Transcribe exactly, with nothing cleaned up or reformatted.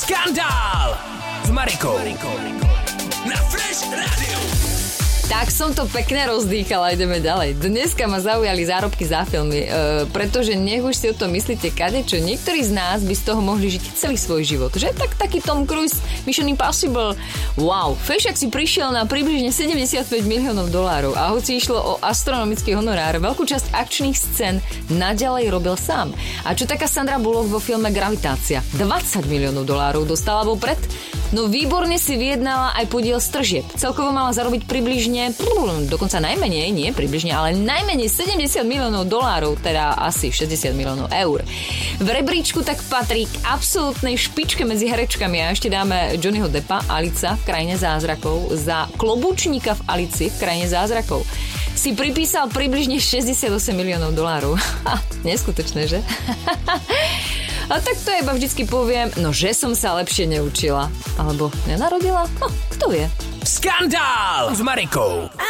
Skandál s Marikou na Fresh Radio. Tak som to pekne rozdýchala, ideme ďalej. Dneska ma zaujali zárobky za filmy, e, pretože nech už si o tom myslíte kadečo, niektorí z nás by z toho mohli žiť celý svoj život. Že tak taký Tom Cruise, Mission Impossible. Wow, Fešak si prišiel na približne sedemdesiatpäť miliónov dolárov a hoci išlo o astronomický honorár, veľkú časť akčných scén naďalej robil sám. A čo taká Sandra Bullock vo filme Gravitácia? dvadsať miliónov dolárov dostala vopred? No výborne si vyjednala aj podiel z tržieb. Celkovo mala zarobiť približne, dokonca najmenej, nie približne, ale najmenej sedemdesiat miliónov dolárov, teda asi šesťdesiat miliónov eur. V rebríčku tak patrí k absolútnej špičke medzi herečkami a ešte dáme Johnnyho Deppa, Alica v krajine zázrakov, za klobúčníka v Alici v krajine zázrakov. Si pripísal približne šesťdesiatosem miliónov dolárov. Neskutočné, že? A tak to iba vždycky poviem, no že som sa lepšie neučila. Alebo nenarodila? No, kto vie? Skandál s Marikou.